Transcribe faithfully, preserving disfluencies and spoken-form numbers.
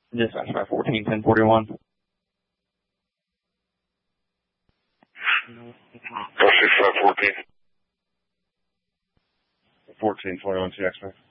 Dispatch five fourteen, ten forty-one. Go six five fourteen. fourteen forty-one, two X-ray.